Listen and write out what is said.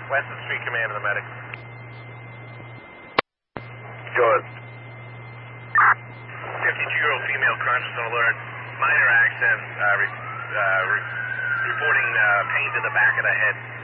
Weston Street Command of the medic. Good. 52-year-old female conscious and alert. Minor accents. Reporting pain to the back of the head.